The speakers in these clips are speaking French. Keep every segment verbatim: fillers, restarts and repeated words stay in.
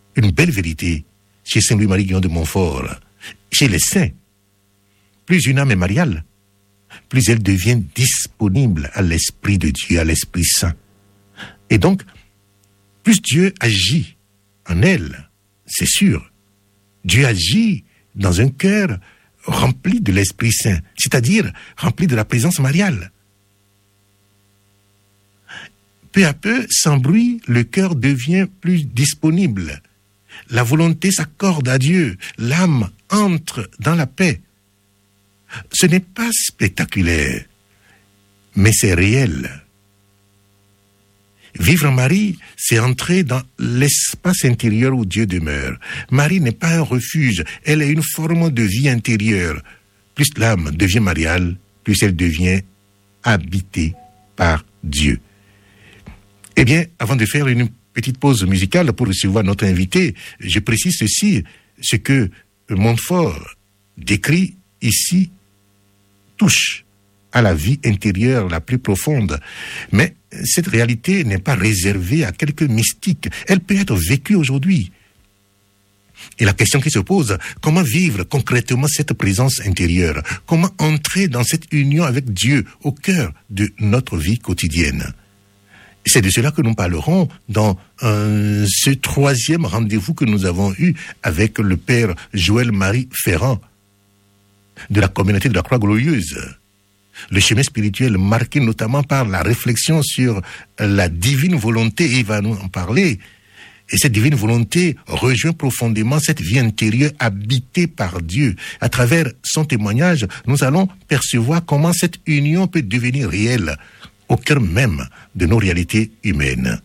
une belle vérité chez Saint Louis-Marie Guillon de Montfort, chez les saints. Plus une âme est mariale, plus elle devient disponible à l'Esprit de Dieu, à l'Esprit Saint. Et donc, plus Dieu agit en elle, c'est sûr. Dieu agit dans un cœur rempli de l'Esprit Saint, c'est-à-dire rempli de la présence mariale. Peu à peu, sans bruit, le cœur devient plus disponible. La volonté s'accorde à Dieu. L'âme entre dans la paix. Ce n'est pas spectaculaire, mais c'est réel. Vivre en Marie, c'est entrer dans l'espace intérieur où Dieu demeure. Marie n'est pas un refuge, elle est une forme de vie intérieure. Plus l'âme devient mariale, plus elle devient habitée par Dieu. Eh bien, avant de faire une petite pause musicale pour recevoir notre invité, je précise ceci, ce que Montfort décrit ici touche à la vie intérieure la plus profonde. Mais cette réalité n'est pas réservée à quelques mystiques. Elle peut être vécue aujourd'hui. Et la question qui se pose, comment vivre concrètement cette présence intérieure? Comment entrer dans cette union avec Dieu au cœur de notre vie quotidienne? C'est de cela que nous parlerons dans euh, ce troisième rendez-vous que nous avons eu avec le père Joël-Marie Ferrand de la communauté de la Croix-Glorieuse. Le chemin spirituel marqué notamment par la réflexion sur la divine volonté, et il va nous en parler. Et cette divine volonté rejoint profondément cette vie intérieure habitée par Dieu. À travers son témoignage, nous allons percevoir comment cette union peut devenir réelle au cœur même de nos réalités humaines.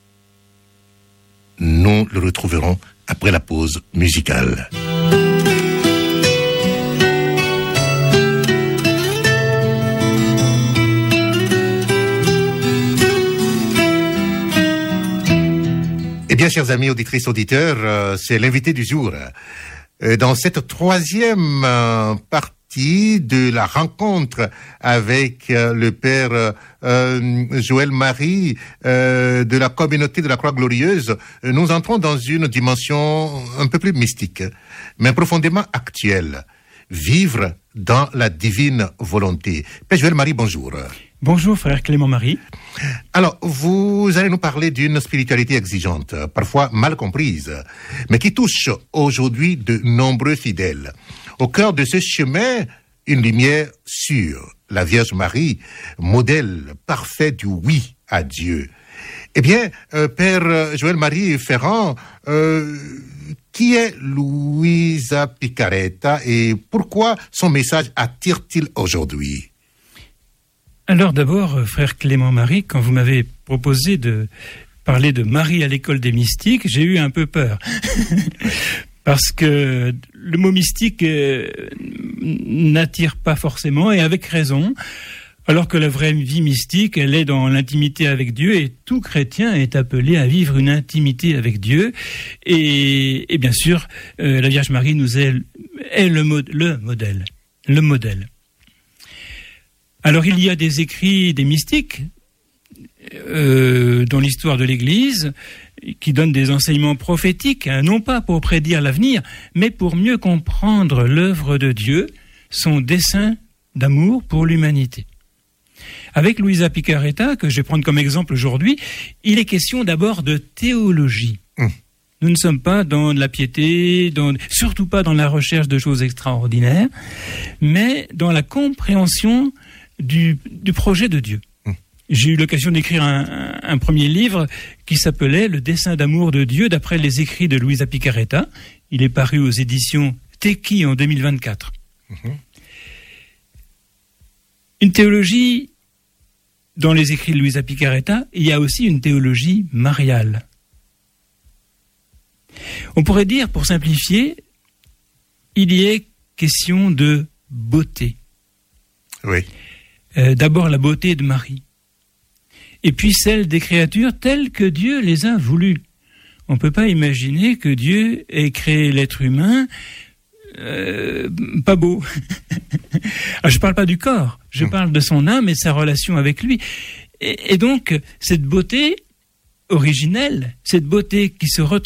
Nous le retrouverons après la pause musicale. Eh bien, chers amis auditrices, auditeurs, euh, c'est l'invité du jour. Euh, dans cette troisième euh, partie de la rencontre avec euh, le père euh, Joël-Marie euh, de la communauté de la Croix-Glorieuse, nous entrons dans une dimension un peu plus mystique, mais profondément actuelle. Vivre dans la divine volonté. Père Joël-Marie, bonjour. Bonjour, frère Clément-Marie. Alors, vous allez nous parler d'une spiritualité exigeante, parfois mal comprise, mais qui touche aujourd'hui de nombreux fidèles. Au cœur de ce chemin, une lumière sûre, la Vierge Marie, modèle parfait du oui à Dieu. Eh bien, euh, Père Joël-Marie Ferrand, euh, qui est Luisa Picaretta et pourquoi son message attire-t-il aujourd'hui? Alors d'abord, frère Clément-Marie, quand vous m'avez proposé de parler de Marie à l'école des mystiques, j'ai eu un peu peur. Parce que le mot mystique euh, n'attire pas forcément, et avec raison, alors que la vraie vie mystique, elle est dans l'intimité avec Dieu, et tout chrétien est appelé à vivre une intimité avec Dieu. Et, et bien sûr, euh, la Vierge Marie nous est, est le, mod, le modèle. Le modèle. Alors il y a des écrits des mystiques euh, dans l'histoire de l'Église qui donnent des enseignements prophétiques, hein, non pas pour prédire l'avenir, mais pour mieux comprendre l'œuvre de Dieu, son dessein d'amour pour l'humanité. Avec Luisa Picaretta, que je vais prendre comme exemple aujourd'hui, il est question d'abord de théologie. Mmh. Nous ne sommes pas dans la piété, dans, surtout pas dans la recherche de choses extraordinaires, mais dans la compréhension du, du projet de Dieu. Mmh. J'ai eu l'occasion d'écrire un, un, un premier livre qui s'appelait « Le dessein d'amour de Dieu » d'après les écrits de Luisa Picaretta. Il est paru aux éditions Teki en deux mille vingt-quatre. Mmh. Une théologie, dans les écrits de Luisa Picaretta, il y a aussi une théologie mariale. On pourrait dire, pour simplifier, il y est question de beauté. Oui. Euh, d'abord la beauté de Marie, et puis celle des créatures telles que Dieu les a voulues. On ne peut pas imaginer que Dieu ait créé l'être humain euh, pas beau. Alors, je ne parle pas du corps, je mmh. parle de son âme et de sa relation avec lui. Et, et donc, cette beauté originelle, cette beauté qui se retrouve